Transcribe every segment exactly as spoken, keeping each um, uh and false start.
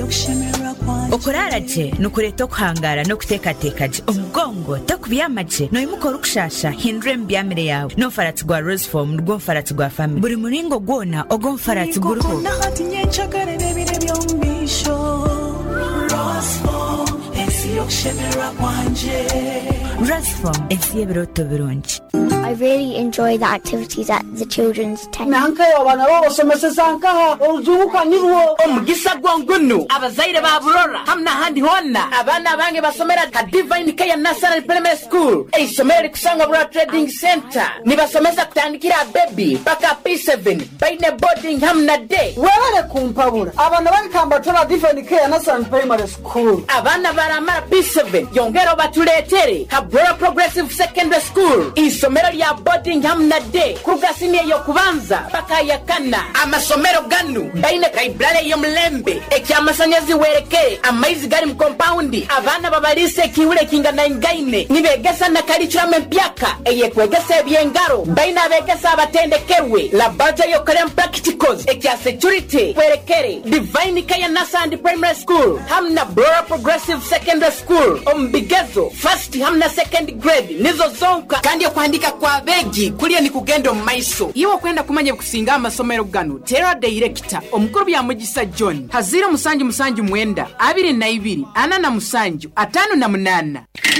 okuraraje nukureto kuhangara no kutekatekaje omugongo takubiyamaje no imukora ukushasha hindure mbyamire yawe no farati gwa Rose Form rwo farati gwa family buri muringo gwona ogo farati guruko nahati nyenchagare nebire byombisho Rose Form esiyokshemera kwanje Rose Form esiyebiroto birungi. I really enjoy the activities at the children's tent. Nanka yobana bo somese sanka ozuka niruo omugisa gwangunu abazaire ba burora hamna handi honna abana bange basomera ka Divine Care National Primary School e someri kusanga bura trading center ni basomesa kutandikira baby paka P seven baine boarding hamna day wewe kumpabura abana bankamba tona Divine Care National Primary School abana baramara P seven yongero batuletere ka Bora Progressive Secondary School isomero ya boarding hamna day kugasini yo kubanza paka yakana amasomero ganu baine kaibrale yo mlembe ekyamasanyezi wereke amaizi gari mu compound abana babalise kiwule kingana ingaine nibegesa na curriculum empyaka eyekwegesa ebyengaro baine abegesa abatendekerwe la budget yo current practicals ekya security werekere Divine Care National Primary School hamna Bora Progressive Secondary School ombigezo first hamna second grade nizo zonka kandi okuandika kwa begi kuliye ni kugendo maiso iwo kwenda kumanya kusinga amasomero ganu tera director omukuru bya Mugisa John hazira musanju musanju mwenda abiri na ibiri ana na musanju atano na munana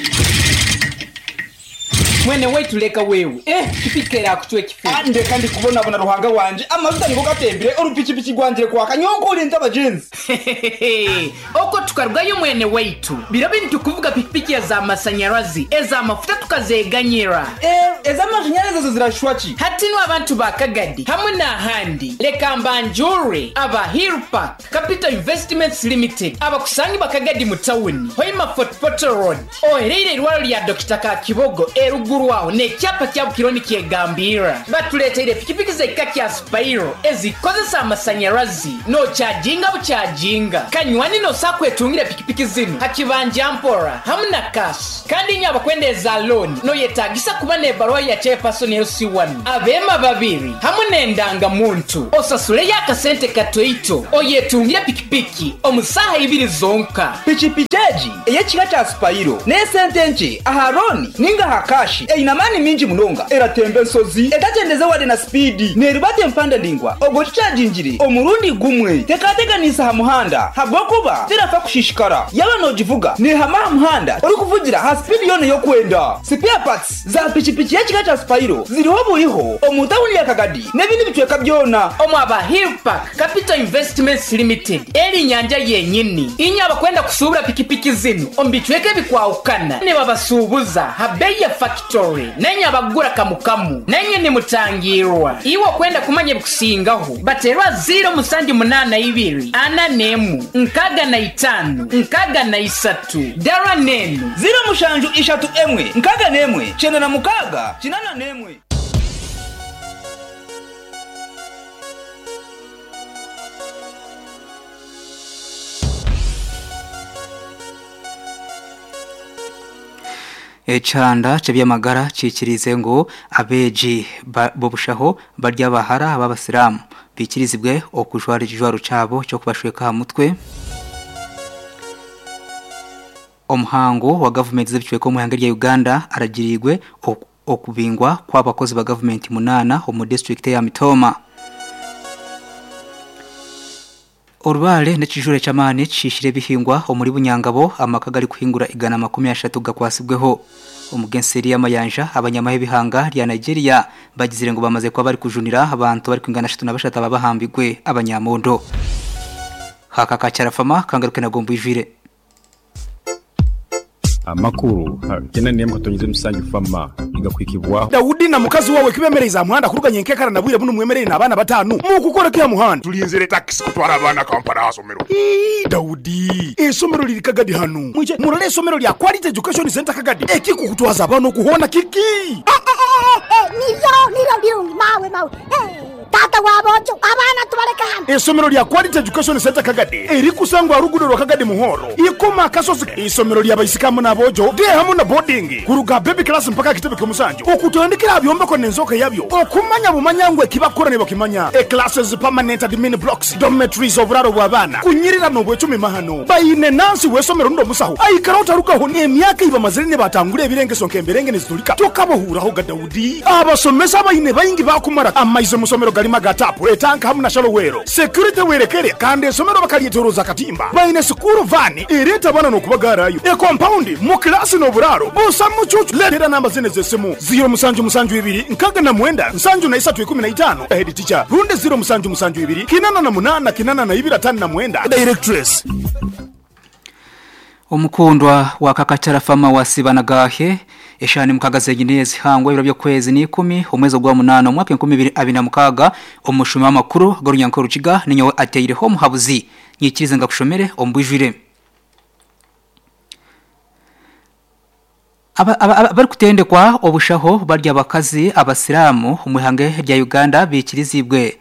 mwene wetu leka wewe eh kipikera akutwe kifi ande kandi kubona bona ruhanga wanje amavuta niko gatembere orupichi pichi gwangire kwa kanyonko ulinda abajenzi oko tukarugayo mwene wetu birabe nitukuvuga pikipiki ya za masanyarazi eza mafuta tukazeganyira eh eza mashanyarazi zo zirashwachi hatinu abantu bakagadi hamwe na handi leka mbanjure aba Hill Park Capital Investments Limited aba kusangi bakagadi mu town hoima Fort Portal Road oherere rwalo ya Doctor Kakibogo eru wao ne cyapa cya bukironi kiegambira batuletere pikipiki za ikaki ya Spiro ezikozesa amasanyarazi no charginga bucharginga kanywani no sakwetungire pikipiki zino hakibanja ampora hamna cash kandi nyaba kwendeza loan no yetagisa kubane barwa ya chairperson L C one abema babiri hamune ndanga muntu osasule yaka sente katoito oyetungire pikipiki omusaha ibiri zonka pichipicheji eyekiga cha Spiro ne sente nchi aharoni ninga hakashi e inamani minji munonga eratembe nsozi etatendeze wade na speedi nerubate mpanda lingwa ogo chargingiri omurundi gumwe tekateka nisa ha muhanda habwokuba zirafa kushishikara yaba no jivuga ne hama muhanda uri kuvugira ha speed yone yo kwenda spare parts za pichipichi yakiga cha Spiro ziriho buriho omutawuni ya Kagadi nebindi bitweka byona omwaba Hill Park Capital Investments Limited eri nyanja yenyini inyaba kwenda kusubura pikipiki zinu ombitweke bikwaukana ne babasubuza habeya factory nenya bagura kamukamu nenye ni mutangirwa iwo kwenda kumanye kusingaho baterwa zero musanju munana ibiri ana nemu nkaga na itanu nkaga na isatu dara nenu zero mushanju ishatu emwe nkaga nemwe chena na mukaga chinana nemwe Echanda chebyamagara cikirize ngo abeji bobushaho barya bahara ababasilamu bikirizibwe okujwara ijwaro cabo cyo kubashweka mutwe omhango wa government zibicweko mu hangari ya Uganda aragirirwe okubingwa kwabakozi ba government munana mu district ya Mitoma Orwale n'ekijure cy'amane cishire bihingwa omuri bunyangabo amakagari kuhingura igana makumi ashatu gakwasibweho umugenseri y'amayanja abanyamahe bihanga rya Nigeria bagizire ngo bamaze kwa bari kujunira abantu bari kwingana ashatu na bashatu babahambigwe abanyamondo hakaka cyarafama kangaruke nagomba ijire amakuru kena niye mutonyeze musange fama igakwikibwa Daudi na mukazi wawe kibemereza muhanda kuruganye nkekara nabwire buno mwemerere nabana batanu mu gukora kiya muhanda tulinzere taxi kutwara abana Kampala hasomero Daudi esomero liri Kagadi hano mwije murale esomero lya Quality Education Center Kagadi eki kukutwaza abana kuhona kiki nizo niro byungi mawe mawe tata wabojo abana abana tubareka hano. Isomero lya Quality Education Center Kagadi eri kusangwa ruguriro Kagadi Muhoro ikoma kasozi. Isomero lya bayisikamu nabojo de hamu na boarding kuruga baby class mpaka kitebe kumusanju okutondekera byomba ko nenzoka yabyo okumanya bumanyangwe kibakora ne bakimanya e classes permanent admin blocks dormitories oburaro bw'abana kunyirira no bwecumi mahano bayine nansi wesomero ndo musaho ayikarota rukaho ne myaka iba mazirine batangure ebirengeso nkemberenge nezitulika tokabohuraho Gadaudi abasomesa bayine bayingi bakumara amaize musomero galima gatapo etanka hamu na shalowero security werekere kandi esomero bakaliyetoroza katimba bayine school van ireta bana no kubagarayo e compound mu class no buraro busa mucucu letera namba zine zesemu zero musanju musanju ibiri nkaga na mwenda nsanju na isatu ikumi na itano head teacher runde zero musanju musanju ibiri kinana na munana kinana na ibira tani na mwenda directress. Omukundwa wa kakachara fama wa Sibanagahe eshani mukagaze ginezi hangwa ibiro byo kwezi ni kumi umwezi gwa munana mwaka nkumi bibiri abiri na mukaga omushuma makuru gorunyankoro kiga ninyo ateyire ho muhabuzi nyikirize ngakushomere ombujire aba aba kutende kwa obushaho barya bakazi abasiramu umuhange rya Uganda bikirizibwe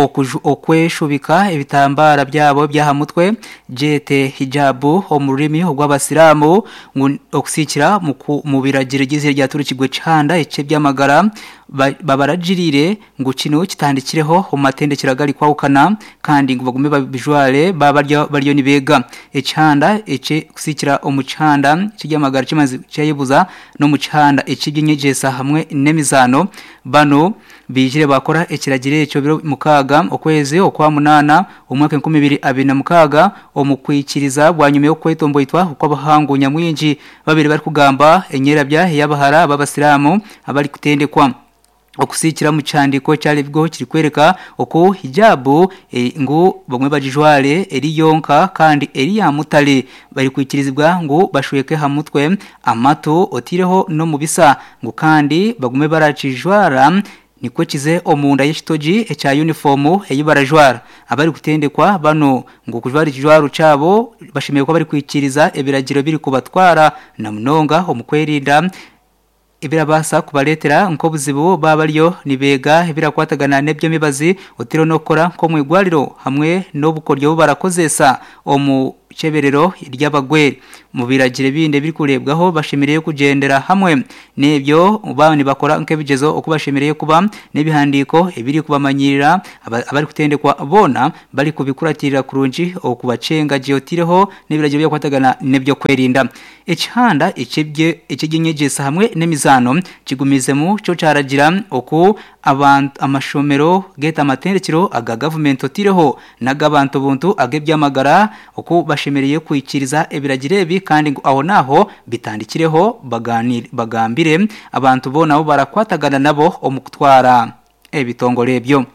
okweshubika ibitambara byabo byahamutwe jete hijabu omurimi rw'abasiramu okusikira mu biragire gize rya turukigwe canda ece byamagara babarajirire ngo kino kitandikireho umatendekera gali kwawukana kandi ngo bagume babijwale babaryo baryo nibega ecanda ece kusikira omucanda kijyamagara kimaze cyayibuza no mucanda ekiginyegesa hamwe nemizano bano bijire bakora ekiragire ecyo biro mukaga okwezi okwa munana umwaka nkumi bibiri abiri na mukaga omukwikiriza bwanyume yo kwetomboyitwa uko abahangu nyamwinji babiri bari kugamba enyerabya yabahara babasiramu abari kutendekwa okusikira mu cyandiko cyalibwo kiri kwereka uko hijabu e, ngo bamwe bajijwale eri yonka kandi eri ya mutale bari kwikirizibwa ngo bashweke hamutwe amato otireho no mubisa ngo kandi bagume baracijwara niko kize omunda y'ishitoji echa uniform eyibarajwara abari kutendekwa bano ngo kujwara kijwaro cyabo bashimiye ko bari kwikiriza ebiragiro biri kubatwara na munonga omukwerinda ibirabasa kubaletera nko buzibu babalyo nibega ibirakwatagana nebyo mibazi utiro nokora ko mwigwariro hamwe no bukoryo barakozesa omu cheberero ry'abagwe mu biragire binde biri kurebwaho bashimiriye kugendera hamwe nebyo ubani bakora nkebigezo okubashimiriye kuba nebihandiko ibiri kubamanyirira abari kutendekwa bona bari kubikuratirira kurunji okubacenga geotireho nebiragire byakwatagana nebyo kwerinda ekihanda ekibye ekiginyegesa hamwe nemizano kigumizemu cyo caragira oku abantu amashomero geta amatendekiro aga government otireho nagabantu buntu agebyamagara oku bashimiriye kwikiriza ebiragire ebi kandi ngo aho naho bitandikireho baganire bagambire abantu bo nabo barakwatagana nabo omukutwara ebitongole byo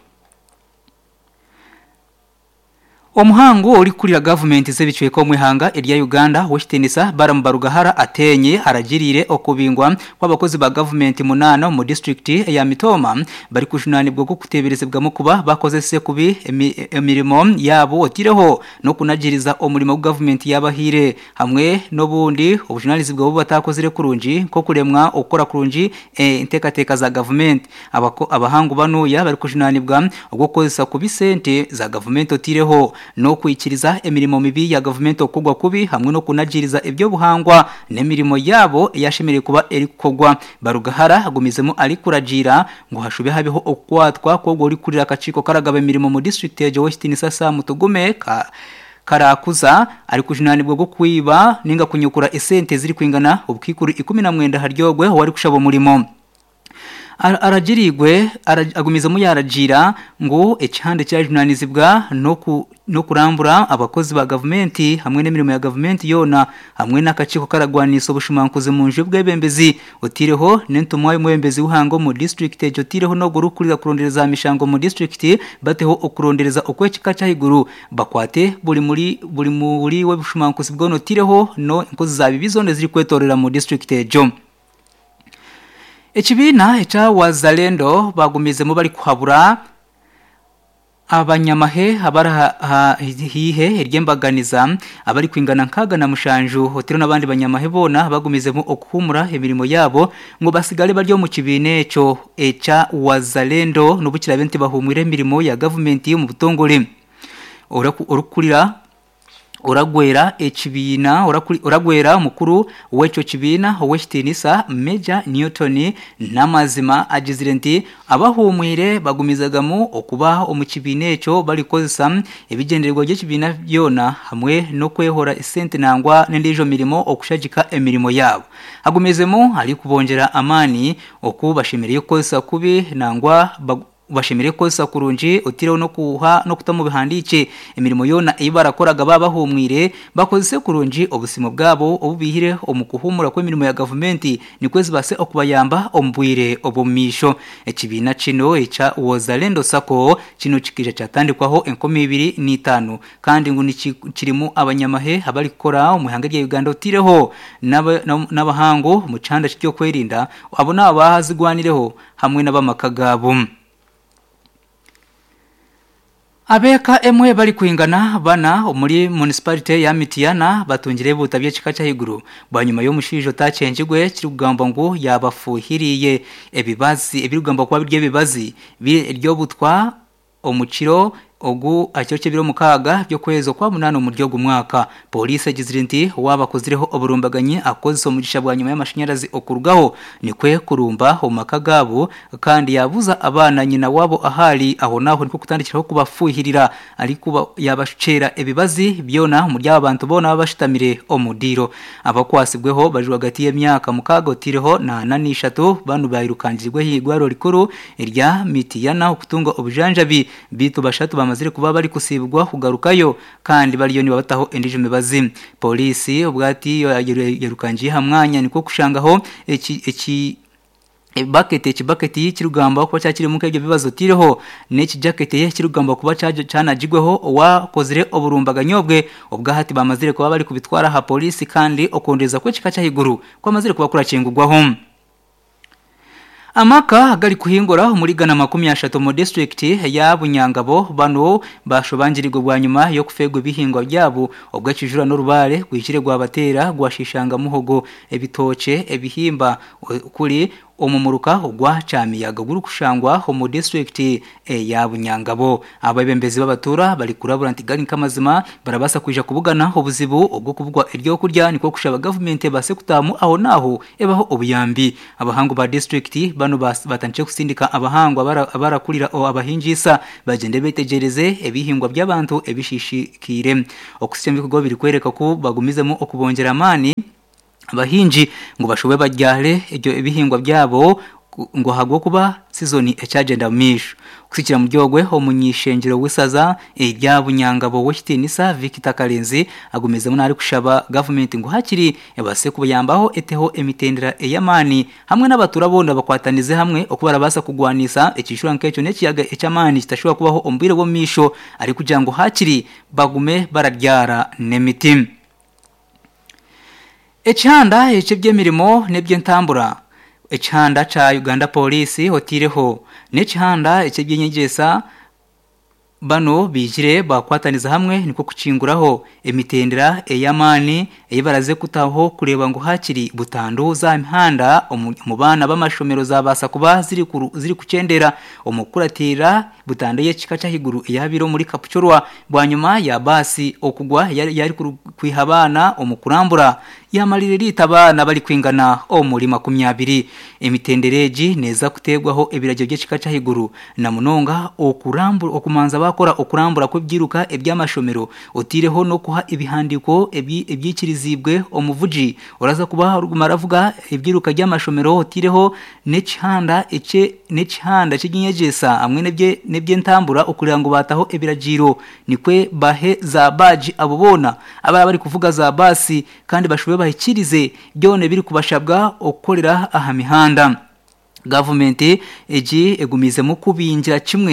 Omuhango uri kurira government zebicwe ko mwihanga irya Uganda washitenisa barambarugahara atenye aragirire okubingwa kwabakozi ba government munana mu district ya Mitoma bari kujunani bwo kuteberezebwa mu kuba bakoze se kubi emirimo yabo otireho no kunagiriza omurimo wa government yabahire hamwe no bundi obujunalizi bwo batakozire kurunji ko kuremwa okora kurunji e, intekateka za government abako abahangu bano ya bari kujunani bwa ogukozesa kubisente za government otireho no kwikiriza emirimo mibi ya government okugwa kubi hamwe no kunagiriza ibyo buhangwa nemirimo yabo yashimire kuba eri kugwa barugahara agumizemo ari kuragira ngo hashube habeho okwatwa kogwo uri kurira akaciko karagaba emirimo mu district ya Western sasa mutugume ka karakuza ari kujunani bwo kwiba ninga kunyukura esente ziri kwingana ubukikuru ikumi na mwenda haryogwe wari kushabo murimo aragirigwe agumiza mu yaragira ngo ekihande cya journalisibwa no ku no kurambura abakozi ba government hamwe n'emirimo ya government yona hamwe n'akaciko karagwaniso bushumankuze mu nje bw'ebembezi otireho nentumwa y'umwembezi uhango mu district ejotireho no gurukurira kurondereza mishango mu district bateho okurondereza okwekika cyahiguru bakwate buri muri buri muri we bushumankuze bwo notireho no inkozi za bibizone ziri kwetorera mu district ejo Echibina echa wazalendo bagumizemo bari kuhabura abanyamahe abara hihe ryembaganiza abari kwingana nkaga na mushanju hotero nabandi banyamahe bona bagumizemo okuhumura emirimo yabo ngo basigale baryo mu kibine cyo echa wazalendo n'ubukira bente bahumwire emirimo ya government yo mu butongole urakurira uragwera ekibina uragwera umukuru w'echo kibina oweshtinisa Major Newton namazima agizirenti abahumwire bagumizagamo okuba omukibine echo bali kozesa ebigendererwa by'ekibina byona hamwe no kwehora isente nangwa n'endijo mirimo okushagika emirimo yabo agumezemo ali kubongera amani okubashimiriye kozesa kubi nangwa bashimire ko sakurunji utire no kuha no kutamu bihandike emirimo yona ibarakoraga babahumwire bakozese kurunji obusimo bwabo obubihire omukuhumura ko emirimo ya government nikwezi base okubayamba ombwire obumisho ekibina kino echa wazalendo sako kino kikija cyatandikwaho enkomi ibiri n'itanu kandi ngo nikirimu abanyamahe abari gukora umuhanga rya Uganda utireho n'abahango mu canda cyo kwerinda abo nabahazigwanireho hamwe n'abamakagabo Abeka emwe bali kuingana bana muri municipality ya Mitiana batungire butabye kikacha higuru banyuma yo mushijo tacenjigwe kirugamba ngo yabafuhiriye ebibazi ebirugamba kwa birye bibazi biryo butwa omukiro ogu acyoche biro mukaga byo kwezo kwa munano mu ryogo mwaka police gizirinti wabakozireho oburumbaganye akoze umugisha bwa nyuma y'amashanyarazi okurugaho nikwe kurumba ho makagabo kandi yabuza abana nyina wabo ahali aho naho niko kutandikiraho kubafuhirira ari kuba yabashera ebibazi byona mu ry'abantu bona babashitamire omudiro abakwasibweho bajwa gati y'emyaka mukaga otireho na nanishatu banu bayirukanjirwe higwaro rikuru irya Mitiana okutunga obujanjabi bitu bashatu amazire kuba bari kusibwa kugarukayo kandi bariyo ni babataho endije mibazi polisi ubwati yarukangiye hamwanya niko kushangaho eki eki bakete kibaketi y'ikirugamba kuba cyakiri mu kebyo bibazo tireho n'eki jacket ye kirugamba kuba cyanajigweho wakozire oburumbaganyobwe ubwahati bamazire kuba bari kubitwara ha polisi kandi okondeza kwe kikacha higuru kwa mazire kuba kuracengugwaho Amaka gali kuhingura muri gana makumi ya shato mu district ya Bunyangabo bano bashobangirirwa bwa nyuma yo kufegwa bihingwa byabo obwakijura no rubare gwikire gwa batera gwashishanga muhogo ebitoce ebihimba kuri omumuruka ogwa cyamiyaga guru kushangwa ho mu district e ya Bunyangabo ababembezi b'abatura bali kurabura ntigani kamazima barabasa kuija kubugana obuzibu obwo kuvugwa iryo kurya niko kushaba government base kutamu aho naho ebaho obuyambi abahangu ba district bano batanje kusindika abahangu abarakurira o abahinjisa bagende betegereze ebihingwa by'abantu ebishishikire okushyamba kugo biri kwereka ko bagumizemo okubongera amani abahinji ngo bashobe bajyare ibyo ibihingwa byabo ngo hagwo kuba season ecagenda misho kusikira mu ryogwe ho munyishengero wisaza ejya Bunyangabo w'Kitinisa Victor Karenzi agumeze munari kushaba government ngo hakiri ebase kubuyambaho eteho emitendera eyamani hamwe n'abatura bonda bakwatanize hamwe okubara basa kugwanisa ekishura nkecho nekiyaga ecamani kitashobora kubaho ombire bo misho ari kugira ngo hakiri bagume bararyara nemitim Echanda echebye mirimo nebye ntambura echanda cha Uganda Police hotireho nechanda echebye nyegesa bano bijire bakwataniza hamwe niko kucinguraho emitendera eyamani eyibaraze kutaho kureba ngo hakiri butanduza imihanda mu bana b'amashomero zabasa kuba ziri ziri kucendera omukuratira butandaye kikacha higuru yabiro muri Kapuchorwa bwanyuma ya basi okugwa yari, yari kwihabana omukurambura yamalire litabana bali kwingana omuri makumyabiri emitendereji neza kutegwaho ebirajyo bye kikacha higuru na munonga okurambura okumanza bakora okurambura ko byiruka ebyamashomero otireho no kuha ibihandiko ebyikirizibwe omuvuji oraza kuba maravuga ebyiruka by'amashomero otireho nechanda ece nechanda kiginyegesa amwe nebye nebye ntambura okurira ngo bataho ebirajiro nikwe bahe za baji abobona abara bari kuvuga za basi kandi bashobe bahikirize byone biri kubashabwa okorera aha mihanda government eji egumize mu kubinjira kimwe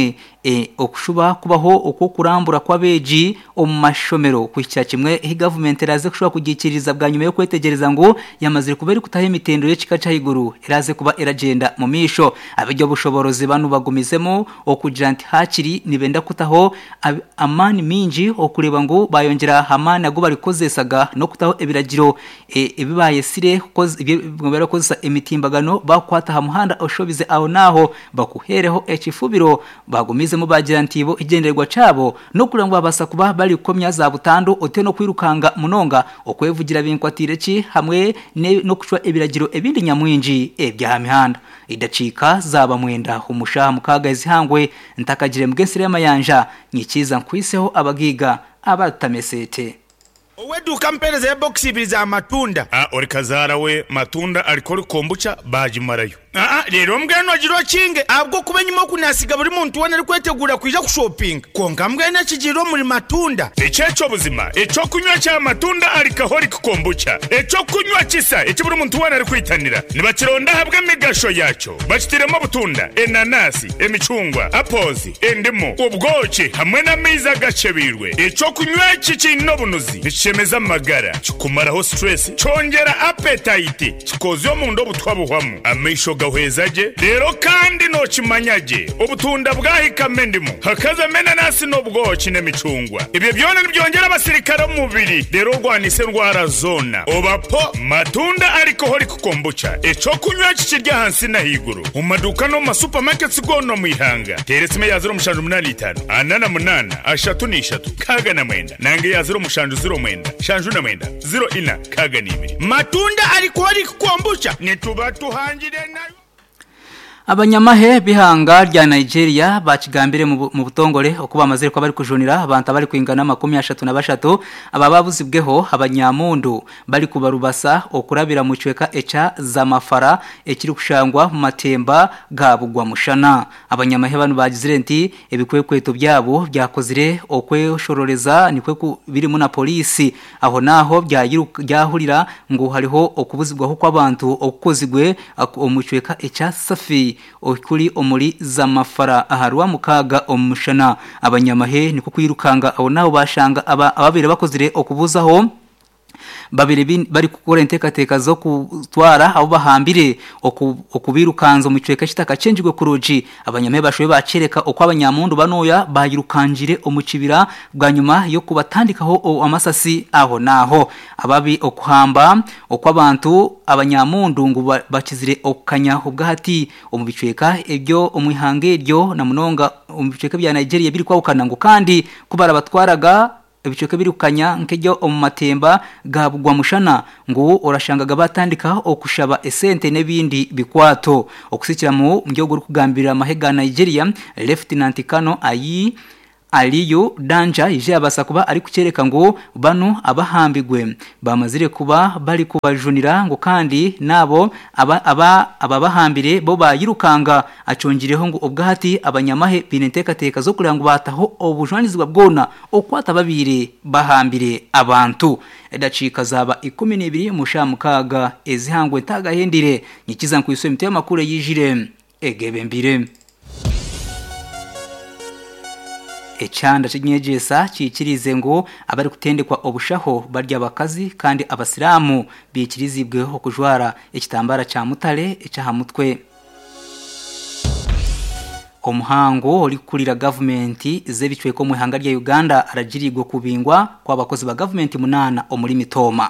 e okushuba kubaho uko kurambura kwabeji omu mashomero kwica kimwe hi government iraze kushobora kugikiriza bwa nyuma yo kwetegereza ngo yamaze kubera kutaha imitendo y'ikika cy'iguru iraze kuba iragenda mu misho abijyo bushoborozi banu bagumizemo okugira nti hakiri nibenda kutaho amani minji okureba ngo bayongera hamana go barikozesaga no kutaho ebiragiro ebibaye sire koze ibyo kozesa imitimbagano bakwata ha muhanda oshobize aho naho bakuhereho ekifubiro bagumizemo bagira ntibo igenderwa cabo no kurangwa basa kuba bari komya za butandu ote no kwirukanga munonga okwevugira binkwatire ki hamwe no kushwa ebiragiro ebindi nyamwinji ebya mihanda idacika zaba mwenda umushaha mukaga izihangwe ntakagire mgesire y'amayanja nyikiza nkwiseho abagiga abatamesete Owedu kampereza ya boxi biza amatunda. Ah, orikazara we matunda alikori kombucha baji marayo. Ah, rero mbwene wagiro kinge abwo kubenyimo kunasiga buri muntu wana ari kwetegura kwija ku shopping. Konga mbwene kigiro muri matunda. Icyeco buzima, ico kunywa cya matunda alikahori kombucha. Ico kunywa kisa, ico buri muntu wana ari kwitanira. Nibakironda habwe migasho yacho. Bakitiremo butunda, enanasi, emicungwa, apozi, endemo, ubwoki hamwe na miza gacebirwe. Ico kunywa kikino bunuzi. Chemeza magara kumaraho stress chongera appetite kikozo mu ndo butwabuhwamu amisho gahwezaje rero kandi no kimanyaje ubutunda bwahikame ndimo hakaza mena nasi no bwoki n'emicungwa ibyo byone byongera abasirikare mu mubiri rero rwanise ndwara zona obapo matunda ariko hori kukombucha eco kunywa kikirya hansi na higuru mu maduka no mu supermarkets gono mu ihanga teresime ya zero mushanju munani itanu anana munana ashatu ni ishatu kaga na mwenda nange ya zero mushanju zero mwenda shanju na mwenda zero ina kaga ni ibiri matunda ariko hori kukombucha nituba tuhangire nayo Abanyamahe bihanga rya Nigeria bakigambire mu butongore okuba amazire ko bari kujonira abantu bari kwingana makumi atatu na bashatu abababuzibweho abanyamundu bari kubarubasa okurabira mu cweka eca za mafara ekiri kushangwa mu matemba gabugwa mushana abanyamahe banu bagizire nti ebikwekweto byabo byakozire okweshororeza nikwe biri mu na polisi aho naho byahurira ngo hariho okubuzibwaho kw'abantu okukozigwe omucweka eca safi okuri omuri za mafara aharwa mukaga omushana abanyamahe niko kwirukanga aho naho bashanga ababire bakozire okubuzaho babiri bari gukora intekateka zo kutwara abo bahambire okubirukanzo mu cweka kitaka cenjigwe kuruji abanyamahe bashobe bacereka okwa abanyamundu banoya bayirukanjire omucibira bwa nyuma yo kubatandikaho amasasi aho naho ababi okuhamba okwa abantu abanyamundu ngo bakizire okanya ubwahati omubicweka ebyo omwihange iryo na munonga omubicweka bya Nigeria biri kwawukana ngo kandi kubara batwaraga ebicoke birukanya nkejyo omu matemba gabugwa mushana ngo orashangaga batandika okushaba esente nebindi bikwato okusikira mu mjogo kugambira mahega Nigeria Lieutenant Kano ayi Aliyo Danja ije abasa kuba ari kucereka ngo bano abahambigwe bamazire kuba bari kubajunira ngo kandi nabo aba aba ababahambire bo bayirukanga acongireho ngo ubwahati abanyamahe binentekateka zo kurango bataho obujwanizwa bwona okwata babire bahambire abantu edacika zaba ikumi n'ibiri mushamukaga ezihangwe tagahendire nikiza nkwiswe mite makuru yijire egebe mbire Echanda chinyejesa chikirize ngo abari kutendekwa obushaho barya bakazi kandi abasiramu bikirizibweho kujwara ekitambara cha mutale echa mutwe omuhango oli kulira government zebicweko mu ihanga rya Uganda aragirigwe kubingwa kwa bakozi ba government munana omuri mitoma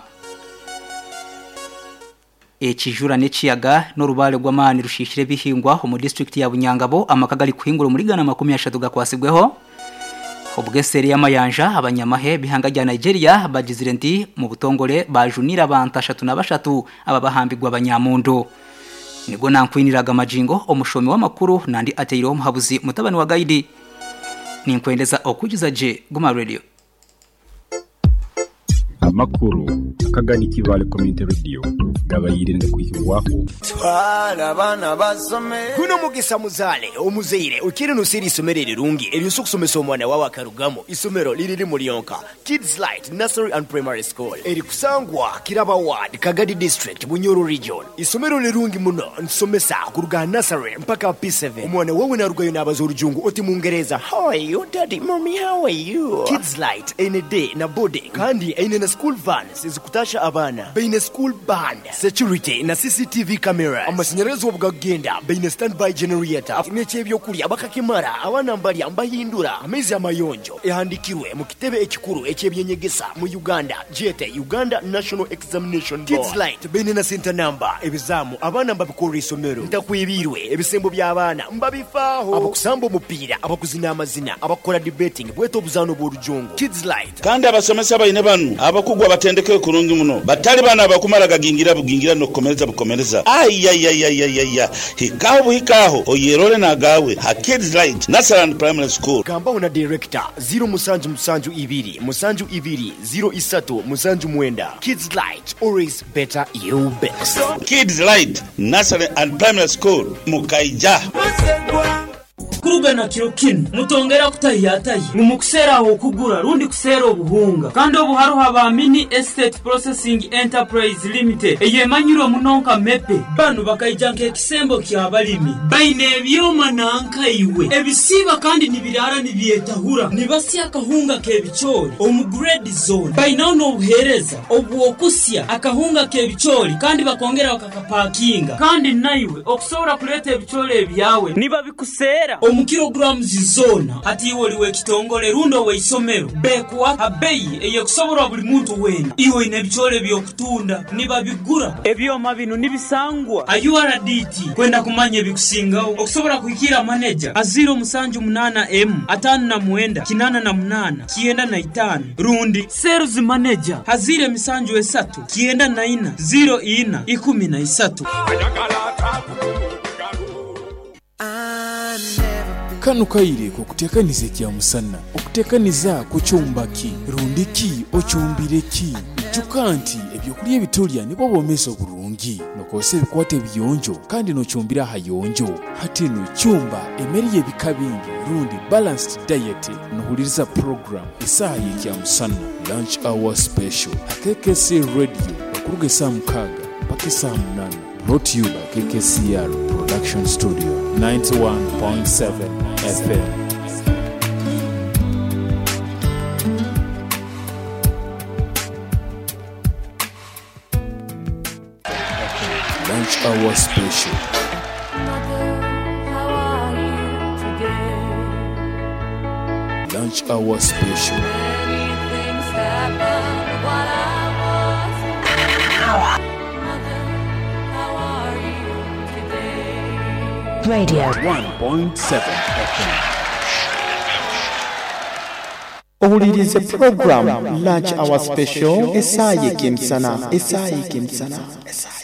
Echijura nechiyaga no rubale gw'amani rushishire bihingwa mu district ya Bunyangabo amakagali kuhingura muri gana makumi atatu gakwasibweho Obgeseri y'amayanja abanyamahe bihanga rya Nigeria bagizire nti mu butongore bajunira abantu atatu na bashatu ababahambirwa abanyamundo nigo nankwiniraga majingo omushomi w'amakuru nandi ateyiro muhabuzi mutabani wa guide ninkwendeza okugiza je Goma Radio amakuru akagani kivale community radio gabayirinde kwikibwaho twala bana basome kuno mugisa muzale omuzeire ukiri nusiri isomero rirungi eriyo kusomesa omwana wawe akarugamo isomero liriri muri yonka Kids Light Nursery and Primary School eri kusangwa Kiraba Ward Kagadi District Bunyoro Region isomero lirungi muno nsomesa kuruga nursery mpaka P seven omwana wawe narugayo n'abazorujungu oti mungereza how are you daddy mommy how are you Kids Light ene day na boarding kandi ene na school vans izikutasha abana beine school band security na C C T V camera amasinyarazo obugagenda beine standby generator n'ekyebyo kuli abakakimara abana mbali ambahindura amezi amayonjo ehandikirwe mu kitebe ekikuru ekyebyenyegesa mu Uganda G T Uganda National Examination Board Kids Light beine na center number ebizamu abana mbabikora isomero ntakwibirwe ebisembo by'abana mbabifaho abakusamba omupira abakuzina amazina abakora debating bweto obuzano bw'orujungu Kids Light kandi abasomesa bayine banu abakugwa batendeke kurungi muno batali bana abakumara gagingira bugingira no komereza bukomereza ayayayayaya hikaho hikaho oyerole na gawe ha Kids Light Nursery and Primary School gamba una director zero musanju musanju ibiri musanju ibiri zero isatu musanju mwenda Kids Light always better you best Kids Light Nursery and Primary School mukaija kurugana kirokino mutongera kutayataye mumukusera aho kugura rundi kusera obuhunga kandi obuharo haba Mini Estate Processing Enterprise Limited eyemanyiro munonka mepe banu bakayijanka ekisembo kyabalimi baine ebyoma nanka iwe ebisiba kandi nibirara nibyetahura nibasi akahunga kebichori omugrade zone baina no buhereza obwokusya akahunga kebichori kandi bakongera bakakapakinga kandi naiwe okusobora kuleta ebichori ebyawe niba bikusera omukilograms zona ati woliwe kitongole rundo we isomero bekwa abeyi eyekusobora buli muntu wena iwe ine bichole byokutunda niba bigura ebyoma bino nibisangwa A U R D T kwenda kumanye bikusingawo okusobora kuikira manager a zero musanju munana M atanu na mwenda kinana na munana kienda na itanu rundi sales manager hazire misanju esatu kienda na ina zero ina ikumi na isatu kanu kaire ko kutekanize kya musana okutekaniza ku cyumbaki rundiki ocyumbireki jukanti ebyokulya bitolya nibo bomesa burungi nokose bikwate biyonjo kandi no cyumbira hayonjo hatino cyumba emeriye bikabingi rundi balanced diet nohuliriza program isaye kya musana lunch hour special K K C radio okuruge samkaga pakisa munana brought to you by K K C R Production Studio ninety-one point seven F M. Lunch hour special. Lunch hour special. Radio one point seven F M. Owulirize program Lunch Hour Special Esaye Kimsana Esaye Kimsana